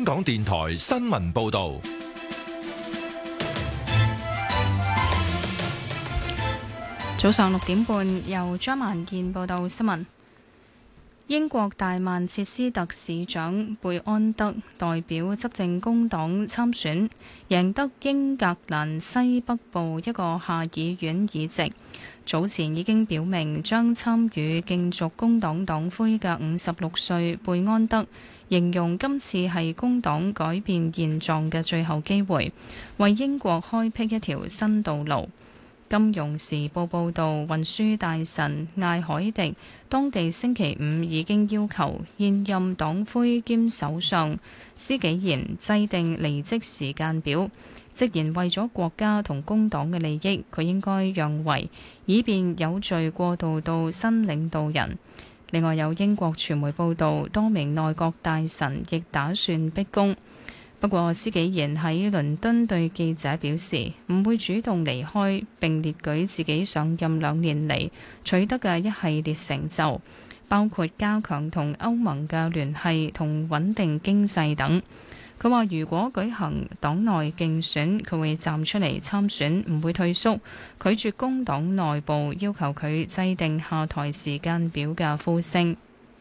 港電台新聞報道。 早上6點半，由張萬燕報道新聞。英國大曼徹斯特市長貝安德代表執政工黨參選，贏得英格蘭西北部一個下議院議席。早前已經表明將參與競逐工黨黨魁嘅56歲貝安德，形容今次係工黨改變現狀嘅最後機會，為英國開闢一條新道路。金融時報報導，運輸大臣艾海迪當地星期五已經要求現任黨魁兼首相施紀賢制定離職時間表，直言為咗國家同工黨嘅利益，佢應該讓位，以便有序過渡到新領導人。另外有英國傳媒報導，多名內閣大臣亦打算逼宮。不過，施紀賢喺倫敦對記者表示，唔會主動離開，並列舉自己上任2年嚟取得嘅一系列成就，包括加強同歐盟嘅聯繫同穩定經濟等。佢話如果舉行黨內競選，佢會站出嚟參選，唔會退縮，拒絕工黨內部要求佢制定下台時間表嘅呼聲。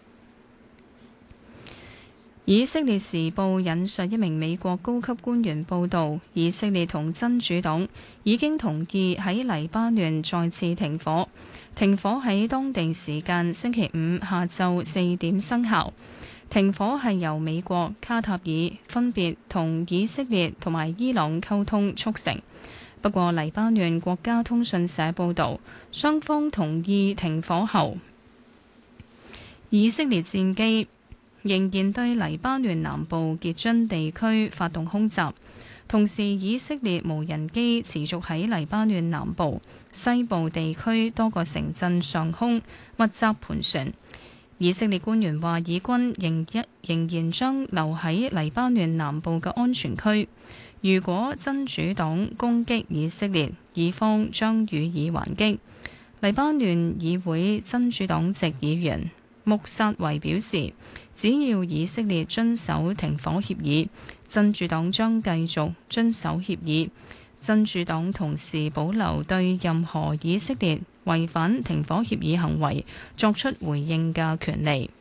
以色列時報引述一名美國高級官員報導，以色列同真主黨已經同意喺黎巴嫩再次停火。停火喺當地時間星期五下晝4點生效。停火係由美國、卡塔爾分別同以色列同埋伊朗溝通促成。不過，黎巴嫩國家通訊社報導，雙方同意停火後，以色列戰機仍然對黎巴嫩南部傑津地區發動空襲，同時以色列無人機持續喺黎巴嫩南部、西部地區多個城鎮上空密集盤旋。以色列官員話，以軍仍然將留喺黎巴嫩南部嘅安全區。如果真主黨攻擊以色列，以方將予以還擊。黎巴嫩議會真主黨籍議員穆薩維表示，只要以色列遵守停火協議，真主黨將繼續遵守協議。真主黨同時保留對任何以色列違反停火協議行為作出回應嘅權利。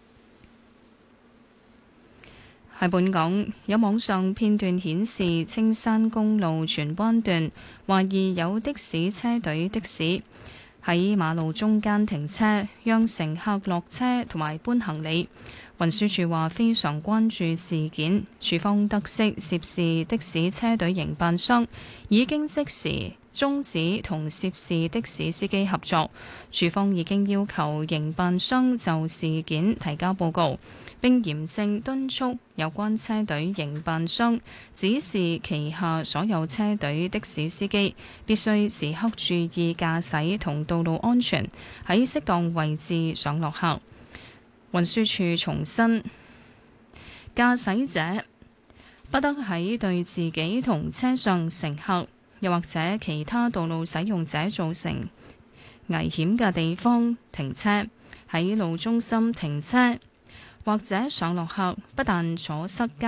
喺本港，有網上片段顯示青山公路荃灣段懷疑有的士車隊的士喺馬路中間停車，讓乘客落車同埋搬行李。運輸署話非常關注事件，署方得悉涉事的士車隊營辦商已經即時終止同涉事的士司機合作，署方已經要求營辦商就事件提交報告，並嚴正敦促有關車隊營辦商指示旗下所有車隊的士司機必須時刻注意駕駛同道路安全，喺適當位置上落客。運輸署重申，駕駛者不得喺對自己同車上乘客又或者其他道路使用者造成危險嘅地方停車，喺路中心停車或者上落客不但阻塞